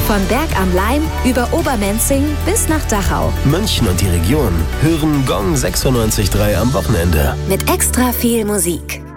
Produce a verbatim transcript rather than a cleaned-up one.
Von Berg am Laim über Obermenzing bis nach Dachau. München und die Region hören Gong sechsundneunzig Komma drei am Wochenende. Mit extra viel Musik.